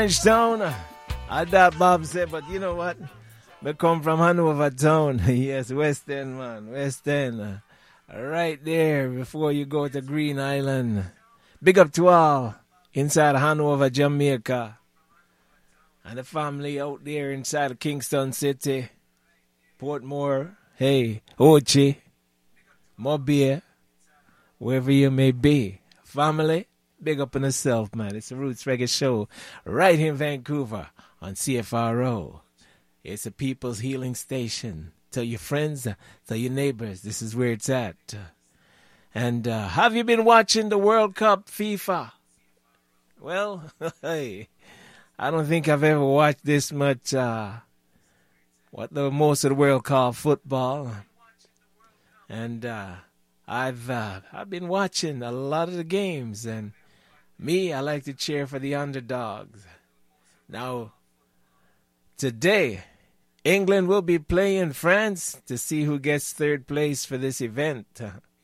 Town. I that Bob said, but you know what? We come from Hanover Town. Yes, West End, man. West End. Right there before you go to Green Island. Big up to all inside of Hanover, Jamaica. And the family out there inside of Kingston City. Portmore. Hey, Ochi. Mobile. Wherever you may be. Family. Big up on yourself, man. It's the Roots Reggae Show right here in Vancouver on CFRO. It's a people's healing station. Tell your friends, tell your neighbors, this is where it's at. And have you been watching the World Cup FIFA? Well, hey, I don't think I've ever watched this much, what the most of the world call football. And I've been watching a lot of the games, and me, I like to cheer for the underdogs. Now, today, England will be playing France to see who gets third place for this event.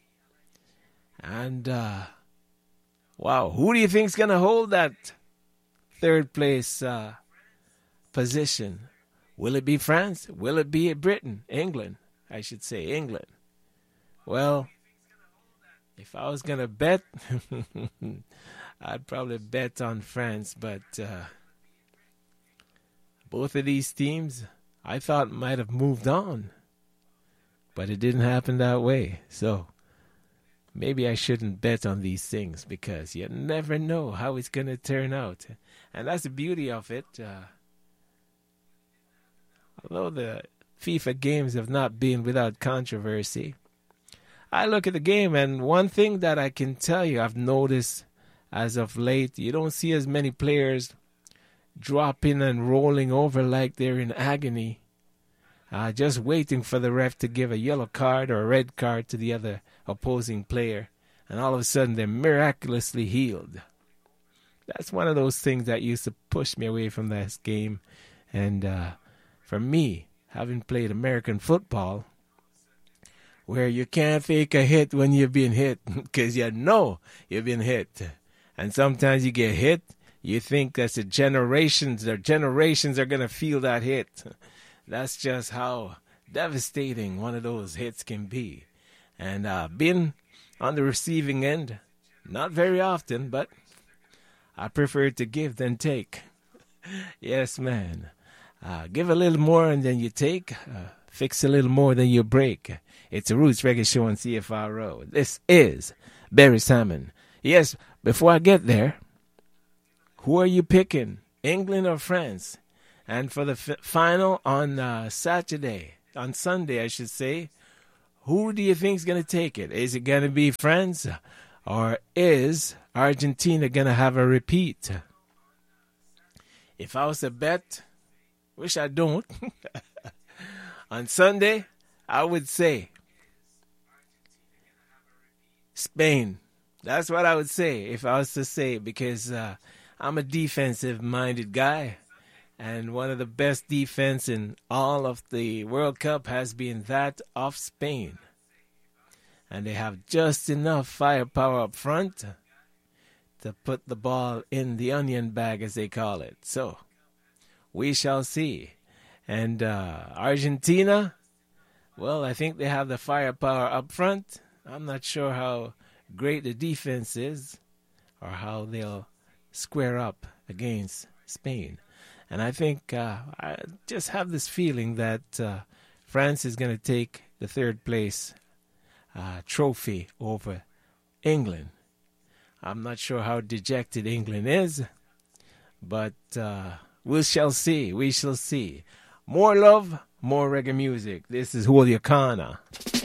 And, wow, who do you think's going to hold that third place position? Will it be France? Will it be Britain? England, I should say, England. Well, if I was going to bet, I'd probably bet on France, but both of these teams I thought might have moved on, but it didn't happen that way. So maybe I shouldn't bet on these things because you never know how it's going to turn out. And that's the beauty of it. Although the FIFA games have not been without controversy, I look at the game, and one thing that I can tell you I've noticed as of late, you don't see as many players dropping and rolling over like they're in agony, just waiting for the ref to give a yellow card or a red card to the other opposing player, and all of a sudden they're miraculously healed. That's one of those things that used to push me away from this game. And for me, having played American football, where you can't fake a hit when you've been hit because you know you've been hit. And sometimes you get hit, you think that's the generations are going to feel that hit. That's just how devastating one of those hits can be. And been on the receiving end, not very often, but I prefer to give than take. Yes, man. Give a little more and then you take. Fix a little more than you break. It's a Roots Reggae Show on CFRO. This is Barry Salmon. Yes, before I get there, who are you picking, England or France? And for the final on Sunday, I should say, who do you think is going to take it? Is it going to be France, or is Argentina going to have a repeat? If I was to bet, which I don't, on Sunday, I would say Spain. That's what I would say if I was to say, because I'm a defensive-minded guy, and one of the best defense in all of the World Cup has been that of Spain. And they have just enough firepower up front to put the ball in the onion bag, as they call it. So, we shall see. And Argentina, well, I think they have the firepower up front. I'm not sure how great the defense is or how they'll square up against Spain. And I think I just have this feeling that France is going to take the third place trophy over England. I'm not sure how dejected England is, but we shall see. We shall see. More love, more reggae music. This is Julia Kana.